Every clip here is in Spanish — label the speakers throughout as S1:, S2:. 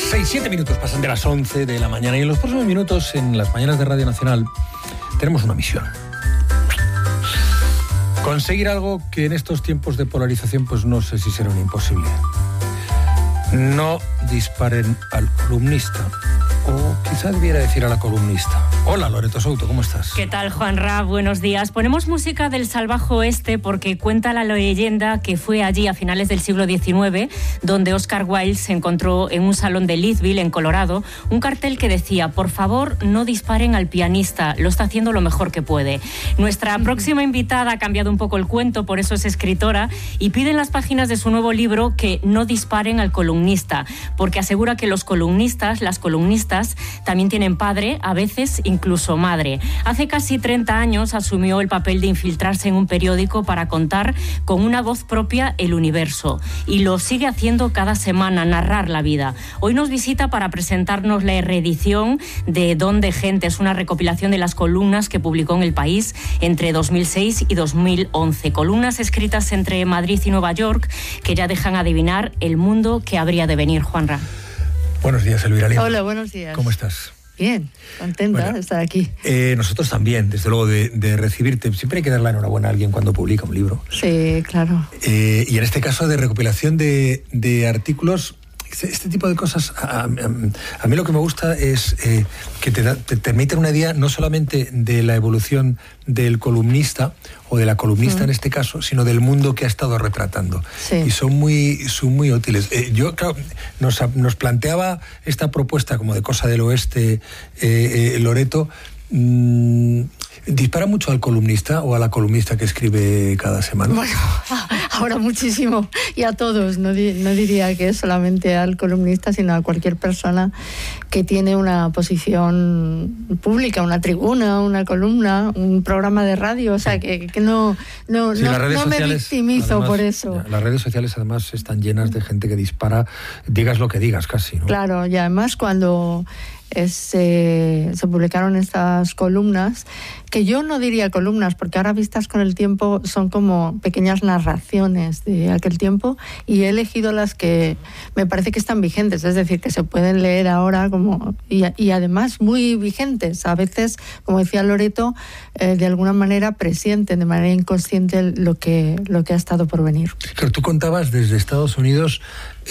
S1: 7 minutos pasan de las 11 de la mañana y en los próximos minutos en las mañanas de Radio Nacional tenemos una misión. Conseguir algo que en estos tiempos de polarización pues no sé si será un imposible. No disparen al columnista. O quizá debiera decir a la columnista. Hola, Loreto Souto, ¿cómo estás?
S2: ¿Qué tal, Juanra? Buenos días. Ponemos música del salvaje oeste porque cuenta la leyenda que fue allí a finales del siglo XIX donde Oscar Wilde se encontró en un salón de Leadville, en Colorado, un cartel que decía: por favor, no disparen al pianista, lo está haciendo lo mejor que puede. Nuestra próxima invitada ha cambiado un poco el cuento, por eso es escritora, y pide en las páginas de su nuevo libro que no disparen al columnista, porque asegura que los columnistas, las columnistas, también tienen padre, a veces incluso madre. Hace casi 30 años asumió el papel de infiltrarse en un periódico para contar con una voz propia el universo. Y lo sigue haciendo cada semana, narrar la vida. Hoy nos visita para presentarnos la reedición de Don de Gente. Es una recopilación de las columnas que publicó en El País entre 2006 y 2011. Columnas escritas entre Madrid y Nueva York que ya dejan adivinar el mundo que habría de venir, Juanra.
S1: Buenos días, Elvira Lindo.
S3: Hola, buenos días.
S1: ¿Cómo estás?
S3: Bien, contenta de estar aquí.
S1: Nosotros también, desde luego, de recibirte. Siempre hay que dar la enhorabuena a alguien cuando publica un libro.
S3: Sí, claro.
S1: Y en este caso de recopilación de artículos, este tipo de cosas, a mí lo que me gusta es que te permiten una idea no solamente de la evolución del columnista, o de la columnista en este caso, sino del mundo que ha estado retratando. Sí. Y son muy útiles. Yo, claro, nos planteaba esta propuesta como de cosa del oeste, Loreto. ¿Dispara mucho al columnista o a la columnista que escribe cada semana?
S3: Bueno, ahora muchísimo. Y a todos. No diría que es solamente al columnista, sino a cualquier persona que tiene una posición pública, una tribuna, una columna, un programa de radio. O sea, que no me victimizo además, por eso.
S1: Las redes sociales además están llenas de gente que dispara, digas lo que digas casi, ¿no?
S3: Claro, y además cuando se publicaron estas columnas, que yo no diría columnas, porque ahora vistas con el tiempo son como pequeñas narraciones de aquel tiempo, y he elegido las que me parece que están vigentes, es decir, que se pueden leer ahora y además muy vigentes. A veces, como decía Loreto, de alguna manera presienten de manera inconsciente lo que ha estado por venir.
S1: Pero tú contabas desde Estados Unidos,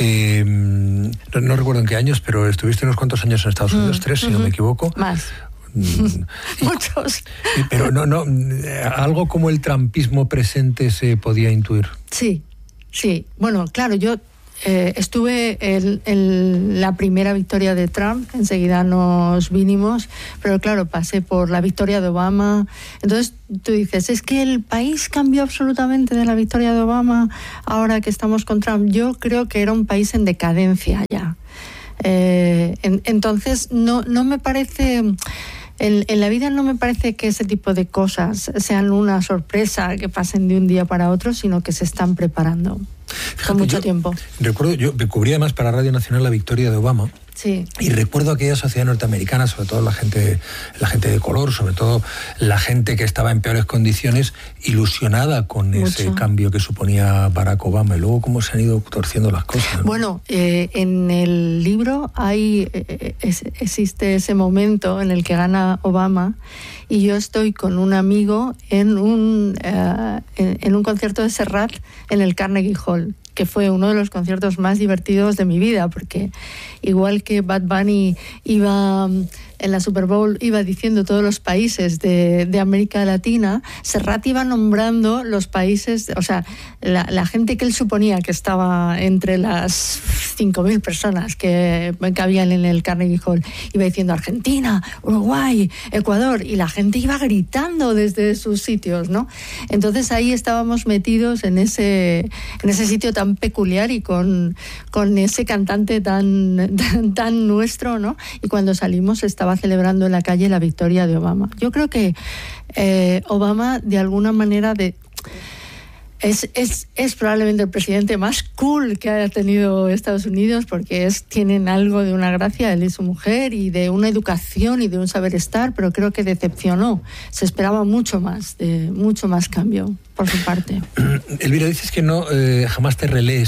S1: no recuerdo en qué años, pero estuviste unos cuantos años en Estados Unidos, 3 si no me equivoco.
S3: Más. Muchos.
S1: Pero no, algo como el trumpismo presente se podía intuir.
S3: Sí. Bueno, claro, yo estuve en la primera victoria de Trump, enseguida nos vinimos, pero claro, pasé por la victoria de Obama. Entonces tú dices, es que el país cambió absolutamente de la victoria de Obama ahora que estamos con Trump. Yo creo que era un país en decadencia ya. Entonces no me parece, en la vida no me parece que ese tipo de cosas sean una sorpresa que pasen de un día para otro, sino que se están preparando. Fíjate, con mucho tiempo.
S1: Recuerdo, yo cubrí además para Radio Nacional la victoria de Obama.
S3: Sí.
S1: Y recuerdo aquella sociedad norteamericana, sobre todo la gente de color, sobre todo la gente que estaba en peores condiciones, ilusionada con ese cambio que suponía Barack Obama. Y luego cómo se han ido torciendo las cosas, ¿no?
S3: Bueno, en el libro existe ese momento en el que gana Obama, y yo estoy con un amigo en un concierto de Serrat en el Carnegie Hall, que fue uno de los conciertos más divertidos de mi vida, porque igual que Bad Bunny iba en la Super Bowl, iba diciendo todos los países de América Latina, Serrat iba nombrando los países, o sea, la gente que él suponía que estaba entre las 5.000 personas que cabían en el Carnegie Hall, iba diciendo Argentina, Uruguay, Ecuador, y la gente iba gritando desde sus sitios, ¿no? Entonces ahí estábamos metidos en ese sitio tan peculiar y con ese cantante tan nuestro, ¿no? Y cuando salimos estaba celebrando en la calle la victoria de Obama. Yo creo que Obama, de alguna manera, es probablemente el presidente más cool que haya tenido Estados Unidos, porque tienen algo de una gracia, él y su mujer, y de una educación y de un saber estar, pero creo que decepcionó. Se esperaba mucho más cambio por su parte.
S1: Elvira, dices que no jamás te relees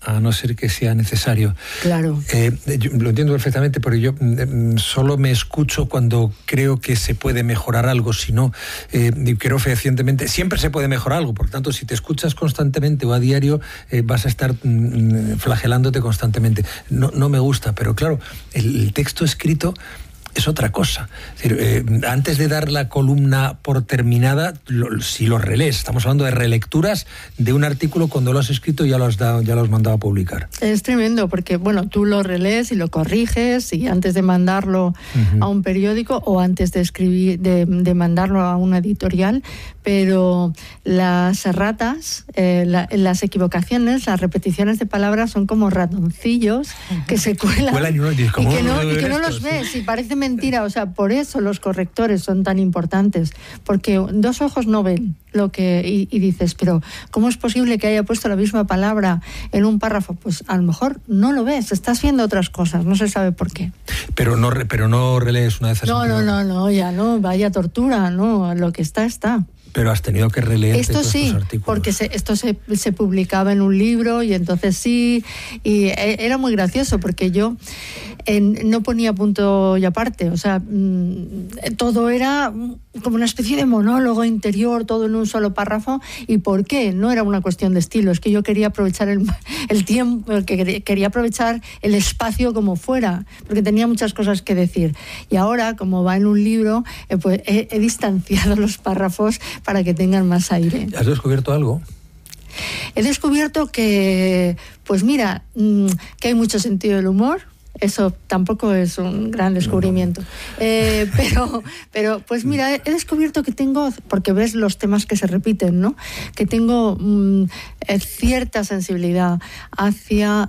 S1: a no ser que sea necesario.
S3: Claro.
S1: Yo lo entiendo perfectamente, pero yo solo me escucho cuando creo que se puede mejorar algo. Si no, creo fehacientemente, siempre se puede mejorar algo. Por tanto, si te escuchas constantemente o a diario, vas a estar flagelándote constantemente. No me gusta, pero claro, el texto escrito es otra cosa. Es decir, antes de dar la columna por terminada, si lo relees, estamos hablando de relecturas de un artículo cuando lo has escrito y ya lo has mandado a publicar.
S3: Es tremendo, porque bueno, tú lo relees y lo corriges, y antes de mandarlo a un periódico o antes de escribir, de mandarlo a una editorial, pero las erratas, las equivocaciones, las repeticiones de palabras son como ratoncillos que se cuelan y que no los ves, y parece mentira. O sea, por eso los correctores son tan importantes, porque dos ojos no ven lo que y dices, pero ¿cómo es posible que haya puesto la misma palabra en un párrafo? Pues a lo mejor no lo ves, estás viendo otras cosas, no se sabe por qué.
S1: Pero no relees una vez.
S3: No, ya no, vaya tortura, no, lo que está.
S1: Pero has tenido que releer
S3: esto
S1: estos
S3: sí,
S1: artículos.
S3: Porque esto se publicaba en un libro, y entonces sí, y era muy gracioso porque yo no ponía punto y aparte, o sea, todo era como una especie de monólogo interior, todo en un solo párrafo. ¿Y por qué? No era una cuestión de estilo, es que yo quería aprovechar el tiempo, quería aprovechar el espacio como fuera, porque tenía muchas cosas que decir. Y ahora, como va en un libro, pues he distanciado los párrafos para que tengan más aire.
S1: ¿Has descubierto algo?
S3: He descubierto que, pues mira, que hay mucho sentido del humor. Eso tampoco es un gran descubrimiento. Pero pues mira, he descubierto que tengo, porque ves los temas que se repiten, ¿no? Que tengo cierta sensibilidad hacia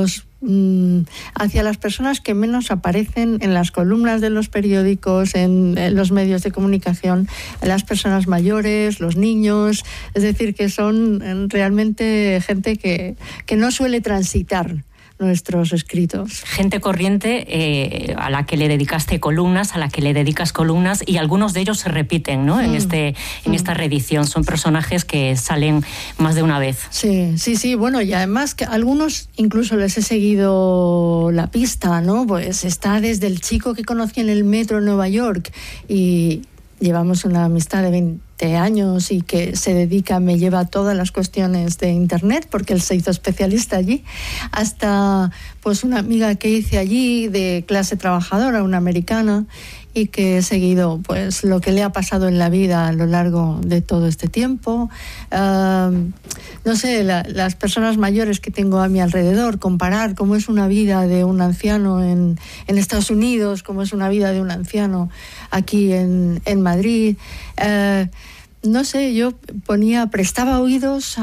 S3: las personas que menos aparecen en las columnas de los periódicos, en los medios de comunicación, las personas mayores, los niños. Es decir, que son realmente gente que no suele transitar nuestros escritos.
S2: Gente corriente a la que le dedicaste columnas, a la que le dedicas columnas, y algunos de ellos se repiten, ¿no? En esta reedición. Son personajes que salen más de una vez.
S3: Sí. Bueno, y además que algunos incluso les he seguido la pista, ¿no? Pues está desde el chico que conocí en el metro en Nueva York, y llevamos una amistad de 20 años, y que me lleva a todas las cuestiones de internet, porque él se hizo especialista allí, hasta pues una amiga que hice allí de clase trabajadora, una americana, y que he seguido pues lo que le ha pasado en la vida a lo largo de todo este tiempo. No sé, las personas mayores que tengo a mi alrededor, comparar cómo es una vida de un anciano en Estados Unidos, cómo es una vida de un anciano aquí en Madrid. No sé, yo prestaba oídos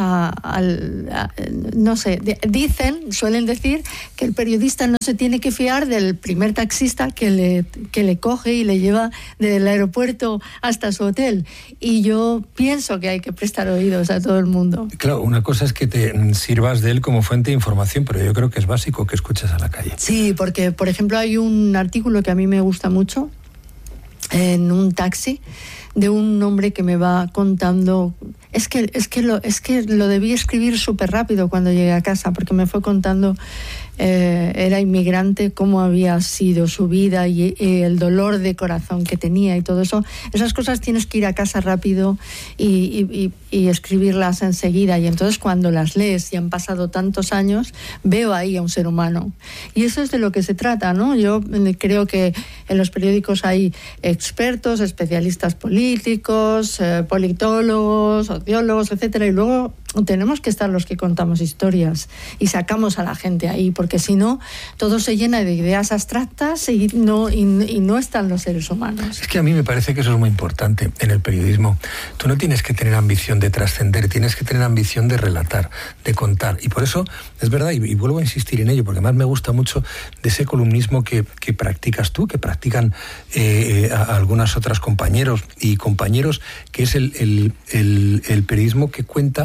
S3: no sé, suelen decir que el periodista no se tiene que fiar del primer taxista que le coge y le lleva del aeropuerto hasta su hotel. Y yo pienso que hay que prestar oídos a todo el mundo.
S1: Claro, una cosa es que te sirvas de él como fuente de información, pero yo creo que es básico que escuches a la calle.
S3: Sí, porque, por ejemplo, hay un artículo que a mí me gusta mucho en un taxi, de un hombre que me va contando. Es que lo debí escribir súper rápido cuando llegué a casa, porque me fue contando, era inmigrante, cómo había sido su vida y el dolor de corazón que tenía y todo eso. Esas cosas tienes que ir a casa rápido y escribirlas enseguida, y entonces cuando las lees y han pasado tantos años, veo ahí a un ser humano. Y eso es de lo que se trata, ¿no? Yo creo que en los periódicos hay expertos, especialistas políticos, politólogos, sociólogos, etcétera, y luego tenemos que estar los que contamos historias y sacamos a la gente ahí, porque si no, todo se llena de ideas abstractas y no están los seres humanos.
S1: Es que a mí me parece que eso es muy importante en el periodismo. Tú no tienes que tener ambición de trascender, tienes que tener ambición de relatar, de contar. Y por eso, es verdad, y vuelvo a insistir en ello, porque además me gusta mucho de ese columnismo que practicas tú, que practican algunas otras compañeros y compañeros, que es el periodismo que cuenta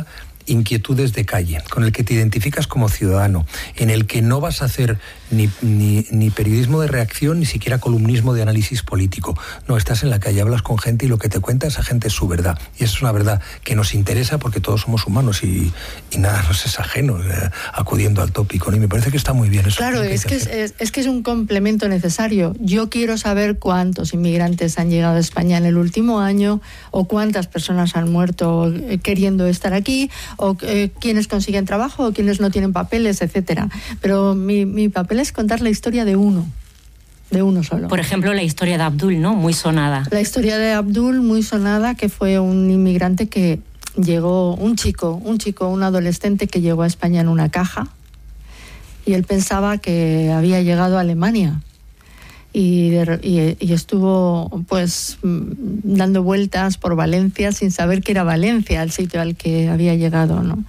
S1: inquietudes de calle, con el que te identificas como ciudadano, en el que no vas a hacer ni periodismo de reacción, ni siquiera columnismo de análisis político. No, estás en la calle, hablas con gente y lo que te cuenta esa gente es su verdad. Y esa es una verdad que nos interesa porque todos somos humanos y nada nos es ajeno, acudiendo al tópico, ¿no? Y me parece que está muy bien eso.
S3: Claro, es que es un complemento necesario. Yo quiero saber cuántos inmigrantes han llegado a España en el último año, o cuántas personas han muerto queriendo estar aquí, o quiénes consiguen trabajo, o quiénes no tienen papeles, etcétera. Pero mi papel es contar la historia de uno solo.
S2: Por ejemplo, la historia de Abdul, ¿no? Muy sonada.
S3: La historia de Abdul, muy sonada, que fue un inmigrante que llegó, un adolescente que llegó a España en una caja, y él pensaba que había llegado a Alemania. Y estuvo pues dando vueltas por Valencia sin saber que era Valencia el sitio al que había llegado, ¿no?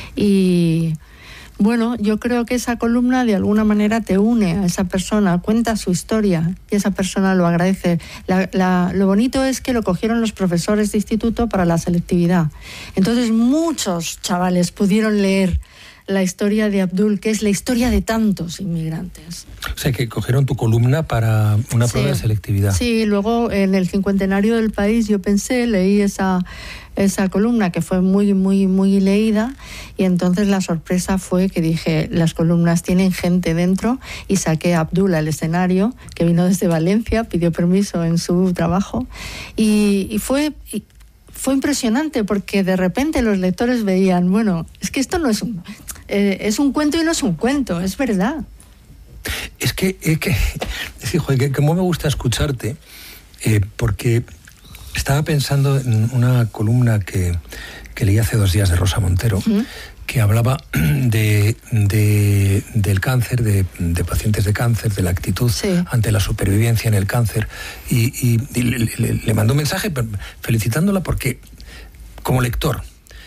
S3: Y bueno, yo creo que esa columna de alguna manera te une a esa persona, cuenta su historia y esa persona lo agradece. Lo bonito es que lo cogieron los profesores de instituto para la selectividad. Entonces muchos chavales pudieron leer la historia de Abdul, que es la historia de tantos inmigrantes.
S1: O sea, que cogieron tu columna para una prueba de selectividad.
S3: Sí, luego en el 50º del país yo leí esa columna que fue muy, muy, muy leída, y entonces la sorpresa fue que dije, las columnas tienen gente dentro, y saqué a Abdul al escenario, que vino desde Valencia, pidió permiso en su trabajo, y fue impresionante porque de repente los lectores veían, bueno, es que esto no es es un cuento y no es un cuento, es verdad.
S1: Es que joder, que cómo me gusta escucharte, porque estaba pensando en una columna que leí hace 2 días de Rosa Montero, que hablaba del cáncer, de pacientes de cáncer, de la actitud ante la supervivencia en el cáncer, y le mandó un mensaje felicitándola porque, como lector,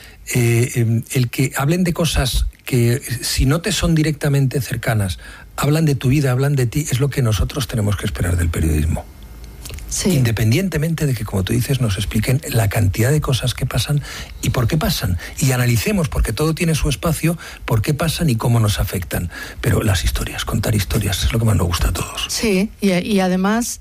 S1: el que hablen de cosas que, si no te son directamente cercanas, hablan de tu vida, hablan de ti, es lo que nosotros tenemos que esperar del periodismo. Sí. Independientemente de que, como tú dices, nos expliquen la cantidad de cosas que pasan y por qué pasan, y analicemos, porque todo tiene su espacio, por qué pasan y cómo nos afectan. Pero las historias, contar historias, es lo que más nos gusta a todos.
S3: Sí, y además...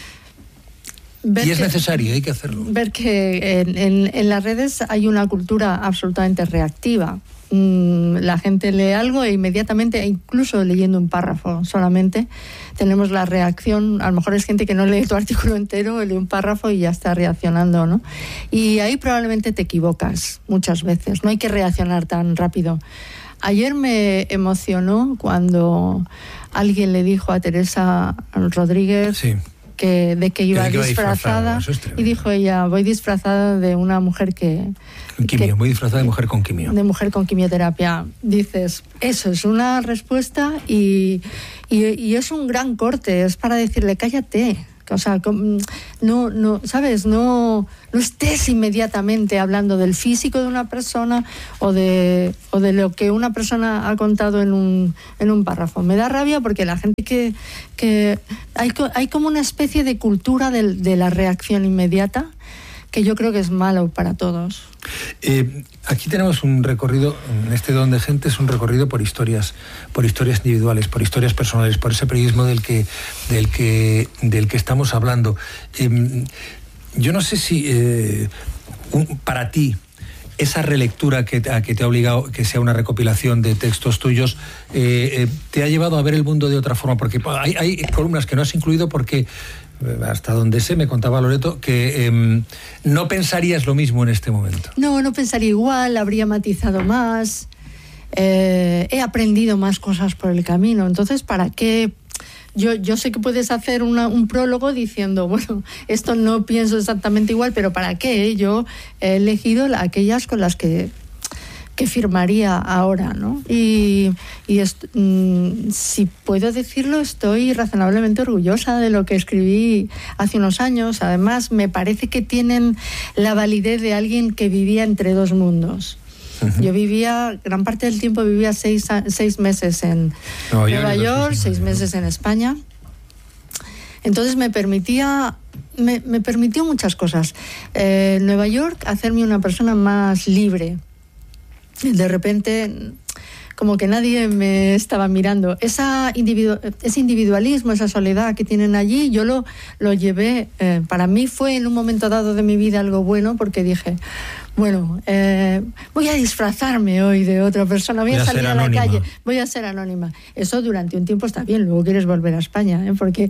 S1: Y es necesario, hay que hacerlo.
S3: Ver que en las redes hay una cultura absolutamente reactiva. La gente lee algo e inmediatamente, incluso leyendo un párrafo solamente, tenemos la reacción. A lo mejor es gente que no lee tu artículo entero, lee un párrafo y ya está reaccionando, ¿no? Y ahí probablemente te equivocas muchas veces, no hay que reaccionar tan rápido. Ayer me emocionó cuando alguien le dijo a Teresa Rodríguez... Sí. de que iba disfrazada, y dijo ella, voy disfrazada de una mujer
S1: voy disfrazada de mujer con quimio.
S3: De mujer con quimioterapia. Dices, eso es una respuesta y es un gran corte, es para decirle, cállate. O sea, no, ¿sabes? No estés inmediatamente hablando del físico de una persona o de lo que una persona ha contado en un párrafo. Me da rabia porque la gente que hay como una especie de cultura de la reacción inmediata, que yo creo que es malo para todos.
S1: Aquí tenemos un recorrido, en este Don de Gente, es un recorrido por historias individuales, por historias personales, por ese periodismo del que estamos hablando. Yo no sé si para ti esa relectura que te ha obligado, que sea una recopilación de textos tuyos, te ha llevado a ver el mundo de otra forma, porque hay columnas que no has incluido porque, hasta donde me contaba Loreto, que no pensarías lo mismo en este momento.
S3: No pensaría igual, habría matizado más, he aprendido más cosas por el camino. Entonces, ¿para qué? Yo sé que puedes hacer un prólogo diciendo, bueno, esto no pienso exactamente igual, pero ¿para qué? Yo he elegido aquellas con las que firmaría ahora, ¿no? Y si puedo decirlo, estoy razonablemente orgullosa de lo que escribí hace unos años. Además, me parece que tienen la validez de alguien que vivía entre dos mundos. Uh-huh. Yo gran parte del tiempo vivía 6 meses en Nueva York, 6 meses en España. Entonces me permitió muchas cosas. Nueva York, hacerme una persona más libre. de repente como que nadie me estaba mirando. Ese individualismo, esa soledad que tienen allí, yo lo llevé. Para mí fue en un momento dado de mi vida algo bueno, porque dije, bueno, voy a disfrazarme hoy de otra persona, voy a salir a la calle, voy a ser anónima. Eso durante un tiempo está bien, luego quieres volver a España, porque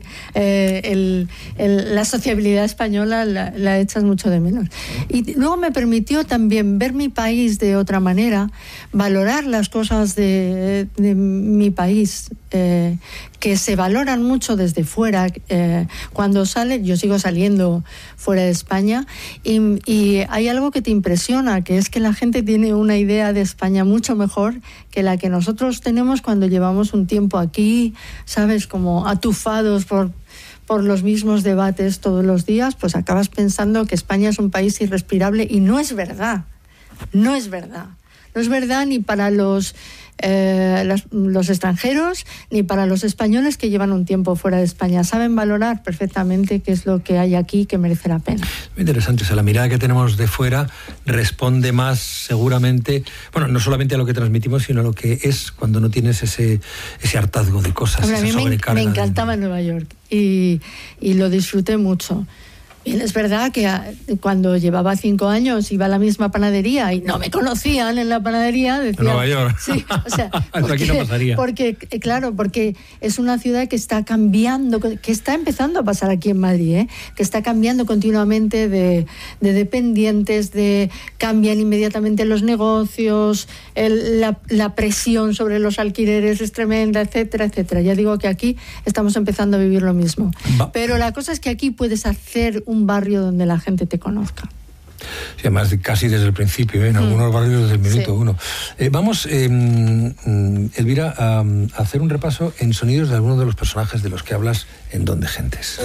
S3: la sociabilidad española la echas mucho de menos. Y luego me permitió también ver mi país de otra manera, valorar las cosas de mi país, que se valoran mucho desde fuera. Cuando yo sigo saliendo fuera de España, y hay algo que te impresiona, que es que la gente tiene una idea de España mucho mejor que la que nosotros tenemos cuando llevamos un tiempo aquí, ¿sabes? Como atufados por los mismos debates todos los días, pues acabas pensando que España es un país irrespirable, y no es verdad. No es verdad. No es verdad ni para los extranjeros ni para los españoles que llevan un tiempo fuera de España. Saben valorar perfectamente qué es lo que hay aquí que merece la pena.
S1: Muy interesante. O sea, la mirada que tenemos de fuera responde más seguramente, bueno, no solamente a lo que transmitimos, sino a lo que es cuando no tienes ese hartazgo de cosas.
S3: Hombre, a mí me encantaba Nueva York y lo disfruté mucho. Bien, es verdad que cuando llevaba 5 años iba a la misma panadería y no me conocían en la panadería. Decían,
S1: Nueva York.
S3: Sí, o sea,
S1: porque, aquí no pasaría.
S3: Porque es una ciudad que está cambiando, que está empezando a pasar aquí en Madrid, que está cambiando continuamente de dependientes, cambian inmediatamente los negocios, la presión sobre los alquileres es tremenda, etcétera, etcétera. Ya digo que aquí estamos empezando a vivir lo mismo. Pero la cosa es que aquí puedes hacer un barrio donde la gente te conozca.
S1: Sí, además casi desde el principio, en algunos barrios desde el minuto uno. Vamos, Elvira, a hacer un repaso en sonidos de algunos de los personajes de los que hablas en Don de Gentes.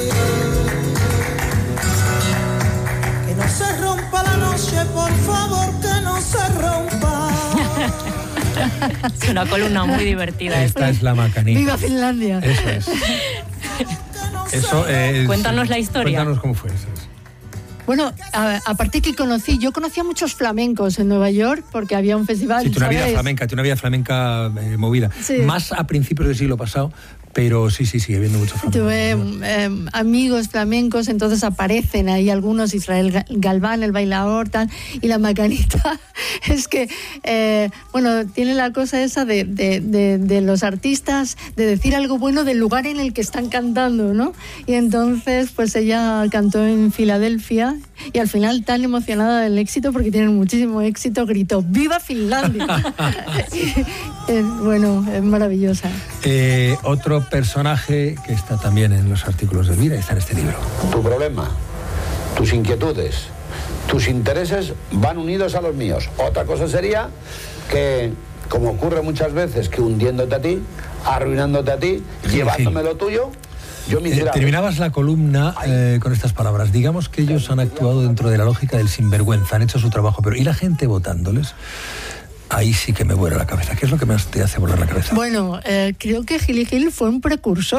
S4: Que no se rompa la noche, por favor, que no se rompa.
S2: Es una columna muy divertida.
S1: Esta es la Macanita.
S3: ¡Viva Finlandia!
S1: Eso es. Eso,
S2: cuéntanos la historia.
S1: Cuéntanos cómo fue eso.
S3: Bueno, aparte que yo conocía muchos flamencos en Nueva York porque había un festival.
S1: Sí, tiene una vida flamenca movida. Sí. Más a principios del siglo pasado, pero sí, sigue habiendo mucho flamenco.
S3: Tuve amigos flamencos, entonces aparecen ahí algunos, Israel Galván, el bailador, tal, y la Macanita. Es que, tiene la cosa esa de los artistas, de decir algo bueno del lugar en el que están cantando, ¿no? Y entonces, pues ella cantó en Filadelfia, y al final, tan emocionada del éxito, porque tienen muchísimo éxito, gritó ¡Viva Finlandia! Es maravillosa.
S1: Otro personaje que está también en los artículos de Elvira, está en este libro.
S5: Tu problema, tus inquietudes, tus intereses van unidos a los míos. Otra cosa sería que, como ocurre muchas veces, que hundiéndote a ti, arruinándote a ti, llevándome lo tuyo, yo me
S1: terminabas la columna con estas palabras. Digamos que ellos han actuado dentro de la lógica del sinvergüenza, han hecho su trabajo, pero ¿y la gente votándoles? Ahí sí que me vuela la cabeza. ¿Qué es lo que más te hace volar la cabeza?
S3: Bueno, creo que Gili Gil fue un precursor.